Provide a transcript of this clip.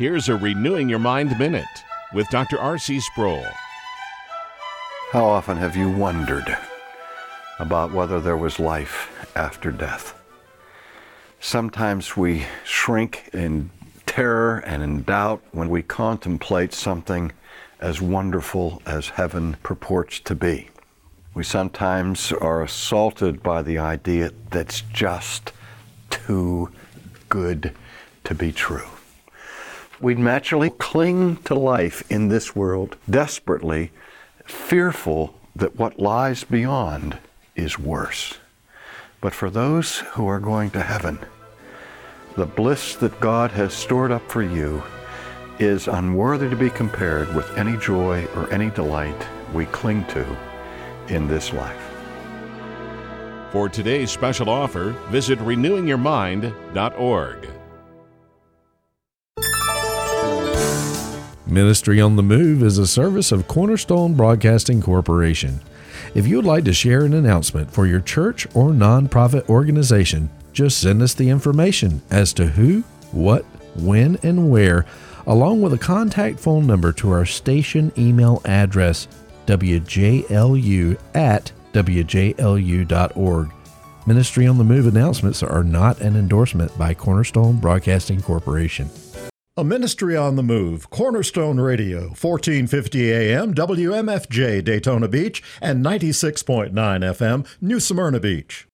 Here's a Renewing Your Mind Minute with Dr. R.C. Sproul. How often have you wondered about whether there was life after death? Sometimes we shrink in terror and in doubt when we contemplate something as wonderful as heaven purports to be. We sometimes are assaulted by the idea that's just too good to be true. We naturally cling to life in this world desperately, fearful that what lies beyond is worse. But for those who are going to heaven, the bliss that God has stored up for you is unworthy to be compared with any joy or any delight we cling to in this life. For today's special offer, visit renewingyourmind.org. Ministry on the Move is a service of Cornerstone Broadcasting Corporation. If you would like to share an announcement for your church or nonprofit organization, just send us the information as to who, what, when, and where, along with a contact phone number to our station email address, wjlu@wjlu.org. Ministry on the Move announcements are not an endorsement by Cornerstone Broadcasting Corporation. A Ministry on the Move, Cornerstone Radio, 1450 AM, WMFJ Daytona Beach, and 96.9 FM, New Smyrna Beach.